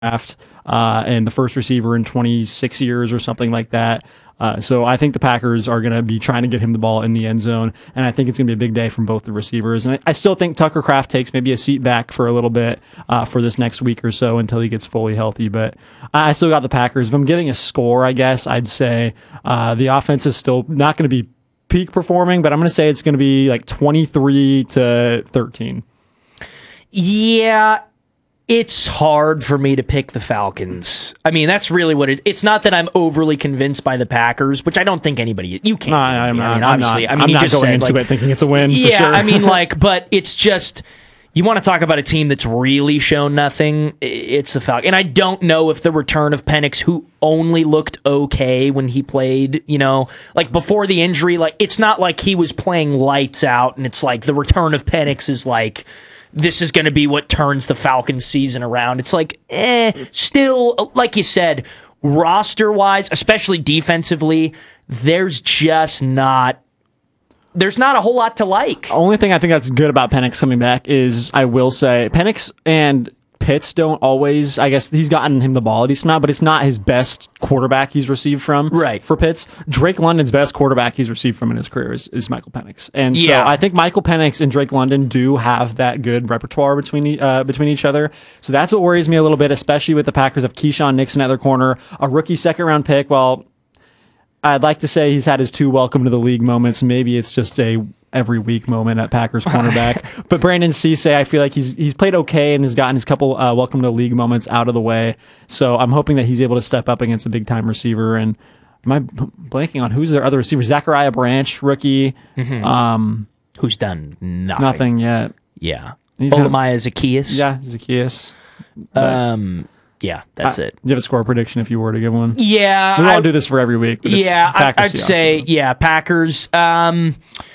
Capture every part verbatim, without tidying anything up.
draft uh, and the first receiver in twenty-six years or something like that. Uh, so I think the Packers are going to be trying to get him the ball in the end zone, and I think it's going to be a big day from both the receivers. And I, I still think Tucker Kraft takes maybe a seat back for a little bit uh, for this next week or so until he gets fully healthy. But I still got the Packers. If I'm giving a score, I guess I'd say uh, the offense is still not going to be peak performing, but I'm going to say it's going to be like twenty-three to thirteen. Yeah. It's hard for me to pick the Falcons. I mean, that's really what it is. It's not that I'm overly convinced by the Packers, which I don't think anybody... You can't. No, I'm not. I mean, obviously. I'm not, I mean, I'm you not just going said, into like, it thinking it's a win, yeah, for sure. I mean, like, but it's just... You want to talk about a team that's really shown nothing, it's the Falcons. And I don't know if the return of Penix, who only looked okay when he played, you know, like before the injury, like it's not like he was playing lights out and it's like the return of Penix is like... This is going to be what turns the Falcons season around. It's like, eh, still, like you said, roster-wise, especially defensively, there's just not, there's not a whole lot to like. The only thing I think that's good about Penix coming back is, I will say, Penix and Pitts don't always, I guess he's gotten him the ball a decent amount, but it's not his best quarterback he's received from right. for Pitts. Drake London's best quarterback he's received from in his career is, is Michael Penix. And so yeah. I think Michael Penix and Drake London do have that good repertoire between uh, between each other. So that's what worries me a little bit, especially with the Packers of Keyshawn Nixon at their corner, a rookie second round pick. Well, I'd like to say he's had his two welcome to the league moments. Maybe it's just a every week moment at Packers cornerback. But Brandon Cisse, I feel like he's he's played okay and has gotten his couple uh, welcome to the league moments out of the way. So I'm hoping that he's able to step up against a big time receiver. And am I blanking on who's their other receiver? Zachariah Branch, rookie. Mm-hmm. Um, Who's done nothing. Nothing yet. Yeah. He's Olamide Zaccheaus. Yeah, Zaccheaus. Um, yeah, that's uh, it. Do you have a score prediction if you were to give one? Yeah. We won't I, do this for every week. But it's yeah, I, Packers I'd Seahawks, say, so. yeah, Packers. Um,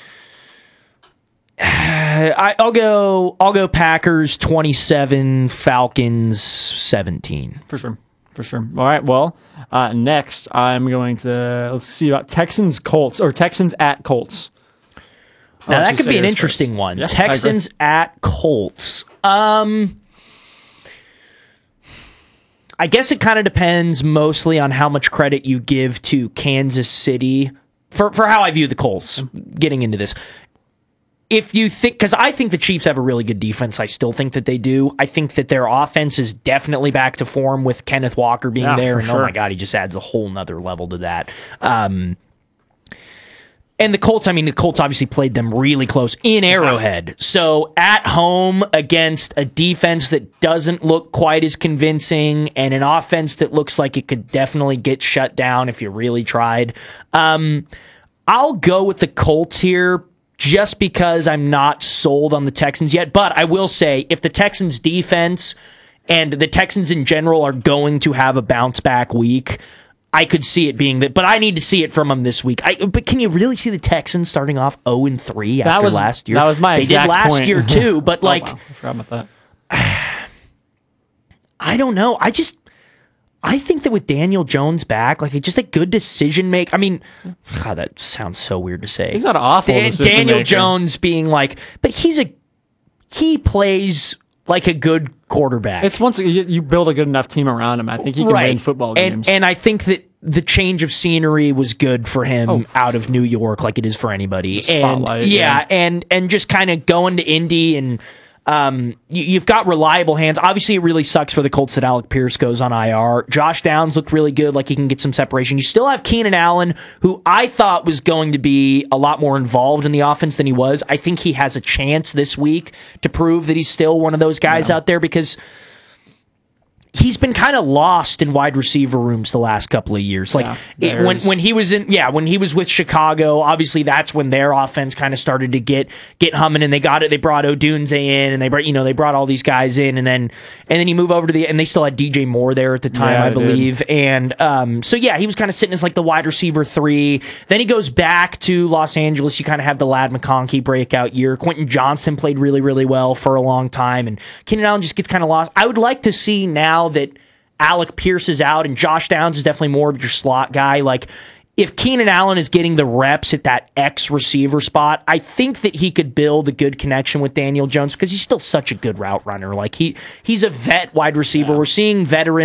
I, I'll go. I'll go. Packers twenty-seven, Falcons seventeen. For sure, for sure. All right. Well, uh, next I'm going to let's see about Texans Colts or Texans at Colts. Now I'll that let could you be say an yours interesting first. one. Yeah, Texans at Colts. Um, I guess it kind of depends mostly on how much credit you give to Kansas City for for how I view the Colts. Getting into this. If you think, because I think the Chiefs have a really good defense, I still think that they do. I think that their offense is definitely back to form with Kenneth Walker being Yeah, there. for And sure. oh my God, he just adds a whole nother level to that. Um, and the Colts, I mean, the Colts obviously played them really close in Arrowhead. So at home against a defense that doesn't look quite as convincing and an offense that looks like it could definitely get shut down if you really tried. Um, I'll go with the Colts here, just because I'm not sold on the Texans yet. But I will say, if the Texans defense and the Texans in general are going to have a bounce back week, I could see it being that. But I need to see it from them this week. I, but can you really see the Texans starting off oh and three after that was, last year? That was my They exact did last point. year too, but like, oh, wow. I forgot about that. I don't know. I just... I think that with Daniel Jones back, like just a good decision make. I mean, God, that sounds so weird to say. He's not awful. Da- decision Daniel maker. Jones being like, but he's a he plays like a good quarterback. It's once you, you build a good enough team around him, I think he can right. win football and, games. And I think that the change of scenery was good for him Oh. out of New York, like it is for anybody. Spotlight, and yeah, yeah. and and just kind of going to Indy and. Um, you, you've got reliable hands. Obviously, it really sucks for the Colts that Alec Pierce goes on I R. Josh Downs looked really good, like he can get some separation. You still have Keenan Allen, who I thought was going to be a lot more involved in the offense than he was. I think he has a chance this week to prove that he's still one of those guys Yeah. out there because he's been kind of lost in wide receiver rooms the last couple of years. Like Yeah, it, when there's- when he was in, yeah, when he was with Chicago, obviously that's when their offense kind of started to get get humming, and they got it. They brought Odunze in, and they brought you know they brought all these guys in, and then and then you move over to the and they still had D J Moore there at the time, Yeah, I they believe, and um, so yeah, he was kind of sitting as like the wide receiver three. Then he goes back to Los Angeles. You kind of have the Lad McConkey breakout year. Quentin Johnston played really really well for a long time, and Keenan Allen just gets kind of lost. I would like to see now that Alec Pierce is out and Josh Downs is definitely more of your slot guy. Like, if Keenan Allen is getting the reps at that X receiver spot, I think that he could build a good connection with Daniel Jones because he's still such a good route runner. Like he he's a vet wide receiver. Yeah. We're seeing veteran